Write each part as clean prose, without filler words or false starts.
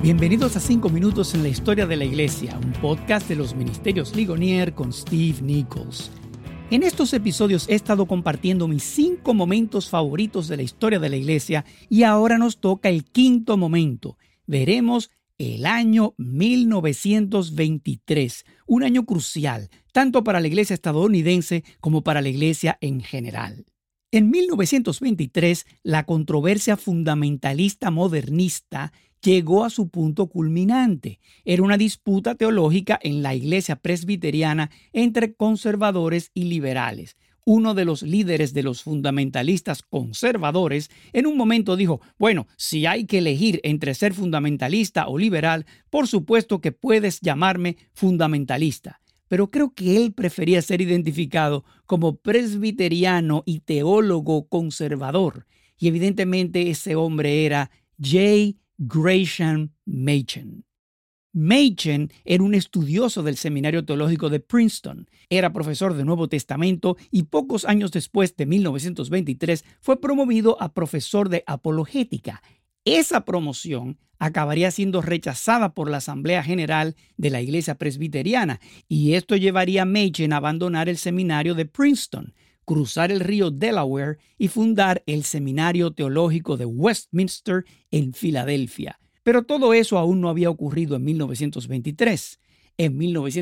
Bienvenidos a 5 minutos en la historia de la iglesia, un podcast de los Ministerios Ligonier con Steve Nichols. En estos episodios he estado compartiendo mis 5 momentos favoritos de la historia de la iglesia y ahora nos toca el quinto momento. Veremos el año 1923, un año crucial, tanto para la iglesia estadounidense como para la iglesia en general. En 1923, la controversia fundamentalista modernista llegó a su punto culminante. Era una disputa teológica en la iglesia presbiteriana entre conservadores y liberales. Uno de los líderes de los fundamentalistas conservadores en un momento dijo, bueno, si hay que elegir entre ser fundamentalista o liberal, por supuesto que puedes llamarme fundamentalista. Pero creo que él prefería ser identificado como presbiteriano y teólogo conservador. Y evidentemente ese hombre era J. Gresham Machen. Machen era un estudioso del Seminario Teológico de Princeton. Era profesor de Nuevo Testamento y pocos años después de 1923 fue promovido a profesor de apologética. Esa promoción acabaría siendo rechazada por la Asamblea General de la Iglesia Presbiteriana y esto llevaría a Machen a abandonar el seminario de Princeton, cruzar el río Delaware y fundar el Seminario Teológico de Westminster en Filadelfia. Pero todo eso aún no había ocurrido en 1923. En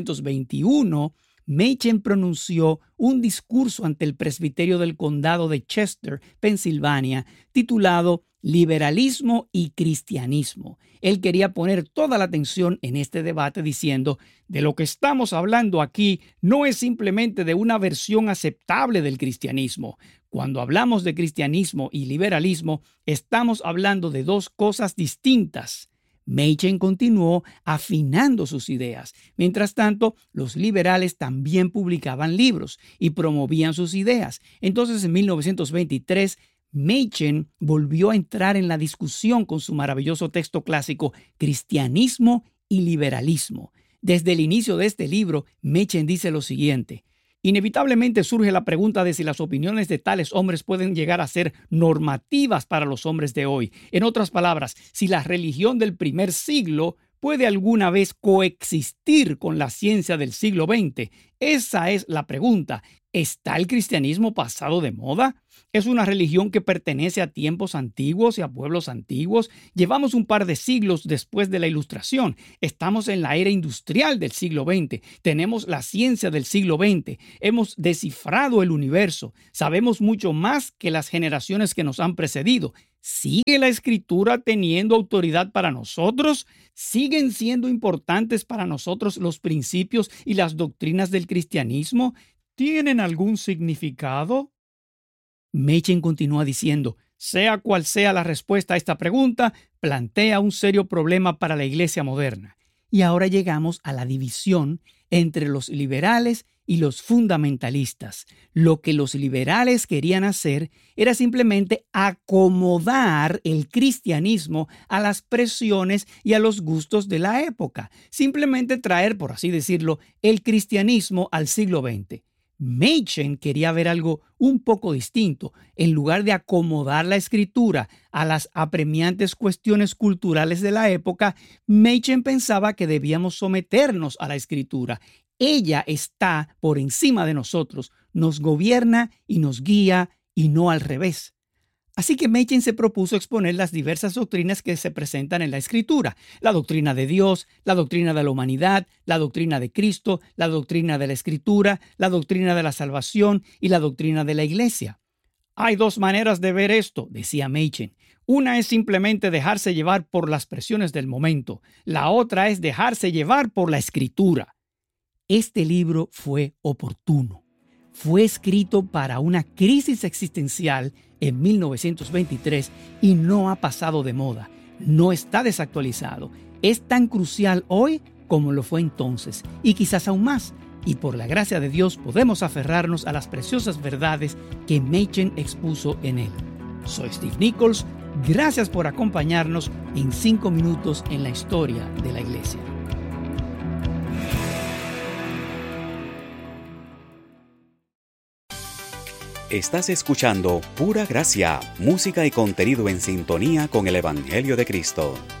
1921, Machen pronunció un discurso ante el presbiterio del condado de Chester, Pensilvania, titulado Liberalismo y Cristianismo. Él quería poner toda la atención en este debate diciendo, de lo que estamos hablando aquí no es simplemente de una versión aceptable del cristianismo. Cuando hablamos de cristianismo y liberalismo, estamos hablando de dos cosas distintas. Machen continuó afinando sus ideas. Mientras tanto, los liberales también publicaban libros y promovían sus ideas. Entonces, en 1923, Machen volvió a entrar en la discusión con su maravilloso texto clásico Cristianismo y Liberalismo. Desde el inicio de este libro, Machen dice lo siguiente: inevitablemente surge la pregunta de si las opiniones de tales hombres pueden llegar a ser normativas para los hombres de hoy. En otras palabras, si la religión del primer siglo puede alguna vez coexistir con la ciencia del siglo XX. Esa es la pregunta. ¿Está el cristianismo pasado de moda? ¿Es una religión que pertenece a tiempos antiguos y a pueblos antiguos? Llevamos un par de siglos después de la Ilustración. Estamos en la era industrial del siglo XX. Tenemos la ciencia del siglo XX. Hemos descifrado el universo. Sabemos mucho más que las generaciones que nos han precedido. ¿Sigue la Escritura teniendo autoridad para nosotros? ¿Siguen siendo importantes para nosotros los principios y las doctrinas del cristianismo? ¿Tienen algún significado? Machen continúa diciendo, sea cual sea la respuesta a esta pregunta, plantea un serio problema para la iglesia moderna. Y ahora llegamos a la división entre los liberales y los fundamentalistas. Lo que los liberales querían hacer era simplemente acomodar el cristianismo a las presiones y a los gustos de la época. Simplemente traer, por así decirlo, el cristianismo al siglo XX. Machen quería ver algo un poco distinto. En lugar de acomodar la escritura a las apremiantes cuestiones culturales de la época, Machen pensaba que debíamos someternos a la escritura. Ella está por encima de nosotros, nos gobierna y nos guía y no al revés. Así que Machen se propuso exponer las diversas doctrinas que se presentan en la Escritura: la doctrina de Dios, la doctrina de la humanidad, la doctrina de Cristo, la doctrina de la Escritura, la doctrina de la salvación y la doctrina de la Iglesia. Hay dos maneras de ver esto, decía Machen. Una es simplemente dejarse llevar por las presiones del momento. La otra es dejarse llevar por la Escritura. Este libro fue oportuno. Fue escrito para una crisis existencial en 1923 y no ha pasado de moda. No está desactualizado. Es tan crucial hoy como lo fue entonces y quizás aún más. Y por la gracia de Dios podemos aferrarnos a las preciosas verdades que Machen expuso en él. Soy Steve Nichols. Gracias por acompañarnos en 5 minutos en la historia de la iglesia. Estás escuchando Pura Gracia, música y contenido en sintonía con el Evangelio de Cristo.